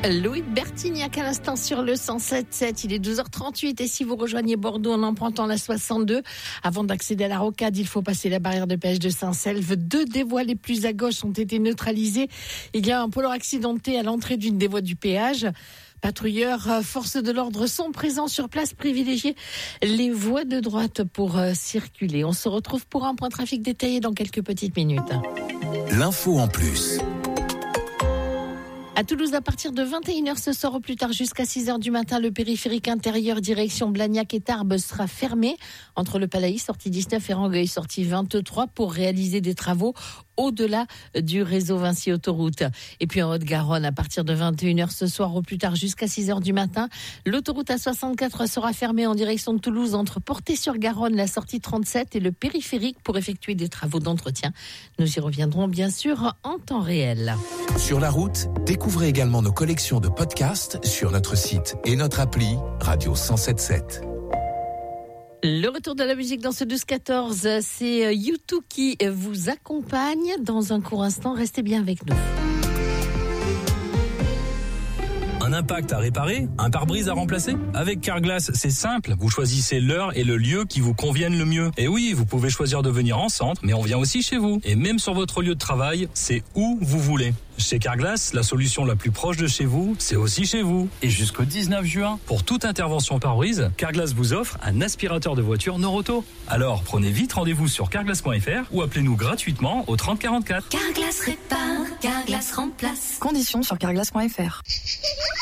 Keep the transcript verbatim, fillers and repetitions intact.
Louis Bertignac à l'instant sur le cent sept sept, il est douze heures trente-huit et si vous rejoignez Bordeaux en empruntant la soixante-deux, avant d'accéder à la rocade, il faut passer la barrière de péage de Saint-Selve. Deux des voies les plus à gauche ont été neutralisées. Il y a un polo accidenté à l'entrée d'une des voies du péage. Patrouilleurs, forces de l'ordre sont présents sur place, privilégier les voies de droite pour circuler. On se retrouve pour un point trafic détaillé dans quelques petites minutes. L'info en plus. À Toulouse, à partir de vingt et une heures ce soir au plus tard jusqu'à six heures du matin, le périphérique intérieur direction Blagnac et Tarbes sera fermé entre le Palaïs, sortie dix-neuf, et Rangueil, sortie vingt-trois, pour réaliser des travaux au-delà du réseau Vinci Autoroute. Et puis en Haute-Garonne, à partir de vingt et une heures ce soir au plus tard jusqu'à six heures du matin, l'autoroute A soixante-quatre sera fermée en direction de Toulouse entre Portée-sur-Garonne, la sortie trente-sept, et le périphérique pour effectuer des travaux d'entretien. Nous y reviendrons bien sûr en temps réel. Sur la route, découvrez également nos collections de podcasts sur notre site et notre appli Radio cent sept sept. Le retour de la musique dans ce douze quatorze, c'est U deux qui vous accompagne. Dans un court instant, restez bien avec nous. Un impact à réparer, un pare-brise à remplacer. Avec Carglass, c'est simple. Vous choisissez l'heure et le lieu qui vous conviennent le mieux. Et oui, vous pouvez choisir de venir en centre, mais on vient aussi chez vous. Et même sur votre lieu de travail, c'est où vous voulez. Chez Carglass, la solution la plus proche de chez vous, c'est aussi chez vous. Et jusqu'au dix-neuf juin, pour toute intervention pare-brise, Carglass vous offre un aspirateur de voiture Noroto. Alors, prenez vite rendez-vous sur carglass point f r ou appelez-nous gratuitement au trente quarante-quatre. Carglass répare, Carglass remplace. Conditions sur carglass point f r.